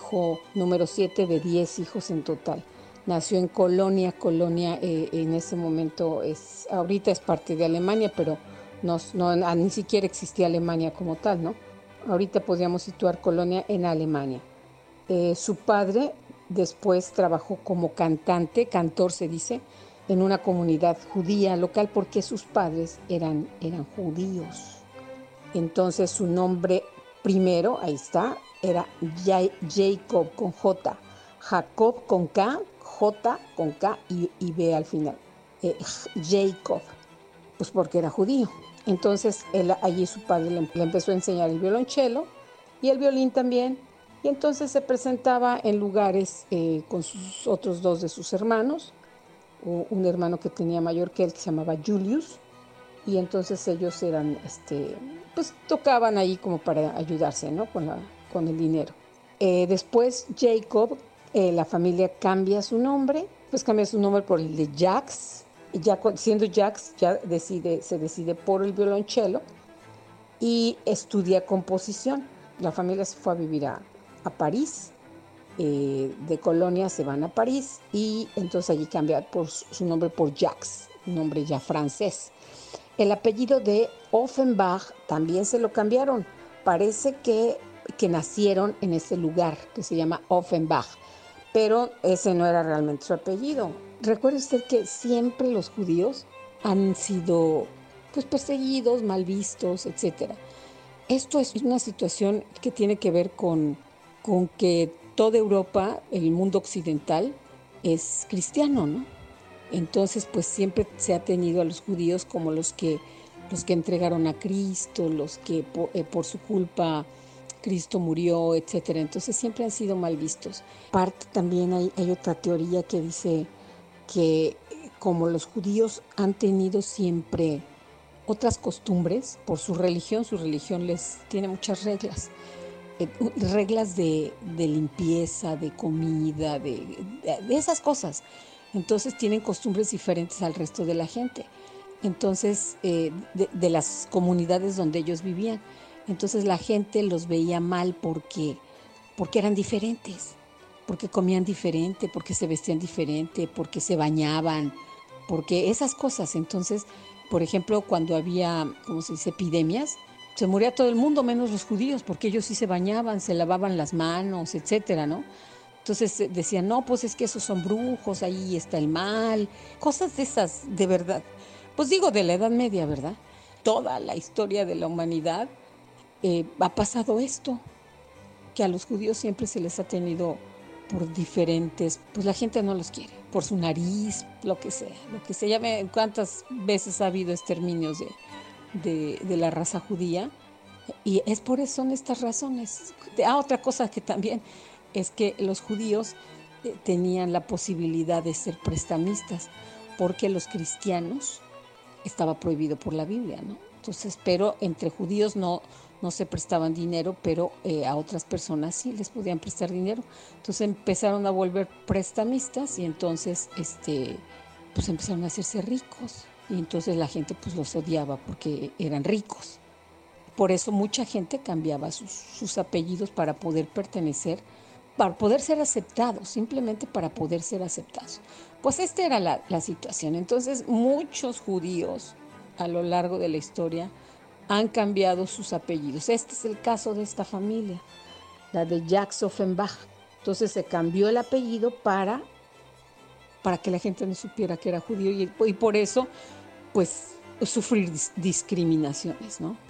hijo número 7 de 10 hijos en total. Nació en Colonia. Colonia en ese momento ahorita es parte de Alemania, pero ni siquiera existía Alemania como tal, ¿no? Ahorita podríamos situar Colonia en Alemania. Su padre después trabajó como cantor se dice, en una comunidad judía local porque sus padres eran judíos. Entonces su nombre primero, ahí está, era Jacob con J, Jacob con K, J con K y B al final. Jacob, pues porque era judío. Entonces allí su padre le empezó a enseñar el violonchelo y el violín también. Y entonces se presentaba en lugares con sus otros dos de sus hermanos, un hermano que tenía mayor que él que se llamaba Julius, y entonces ellos eran, pues tocaban ahí como para ayudarse, ¿no? Con el dinero. Después Jacob, la familia cambia su nombre por el de Jacques. Ya siendo Jacques, se decide por el violonchelo y estudia composición. La familia se fue a vivir a París. De Colonia se van a París y entonces allí cambia su nombre por Jacques, un nombre ya francés. El apellido de Offenbach también se lo cambiaron. Parece que nacieron en ese lugar que se llama Offenbach, pero ese no era realmente su apellido. Recuerde usted que siempre los judíos han sido pues perseguidos, mal vistos, etc. Esto es una situación que tiene que ver con que toda Europa, el mundo occidental, es cristiano, ¿no? Entonces, pues siempre se ha tenido a los judíos como los que entregaron a Cristo, los que por su culpa Cristo murió, etcétera. Entonces siempre han sido mal vistos. Aparte también hay otra teoría que dice que como los judíos han tenido siempre otras costumbres por su religión les tiene muchas reglas. Reglas de limpieza, de comida, de esas cosas. Entonces tienen costumbres diferentes al resto de la gente. Entonces, de las comunidades donde ellos vivían. Entonces la gente los veía mal porque eran diferentes, porque comían diferente, porque se vestían diferente, porque se bañaban, porque esas cosas. Entonces, por ejemplo, cuando había, ¿cómo se dice?, epidemias, se moría todo el mundo menos los judíos, porque ellos sí se bañaban, se lavaban las manos, etcétera, ¿no? Entonces decían, no, pues es que esos son brujos, ahí está el mal, cosas de esas, de verdad. Pues digo, de la Edad Media, ¿verdad? Toda la historia de la humanidad ha pasado esto, que a los judíos siempre se les ha tenido por diferentes, pues la gente no los quiere, por su nariz, lo que sea. Ya ven cuántas veces ha habido exterminios de la raza judía, y es por eso, son estas razones. Otra cosa que también es que los judíos tenían la posibilidad de ser prestamistas, porque los cristianos estaba prohibido por la Biblia, ¿no? Entonces, pero entre judíos no se prestaban dinero, pero a otras personas sí les podían prestar dinero. Entonces empezaron a volver prestamistas y entonces pues empezaron a hacerse ricos. Y entonces la gente pues los odiaba porque eran ricos. Por eso mucha gente cambiaba sus apellidos para poder pertenecer, para poder ser aceptados, simplemente para poder ser aceptados. Pues esta era la situación. Entonces muchos judíos a lo largo de la historia han cambiado sus apellidos. Este es el caso de esta familia, la de Jacques Offenbach. Entonces se cambió el apellido para que la gente no supiera que era judío y por eso pues sufrir discriminaciones, ¿no?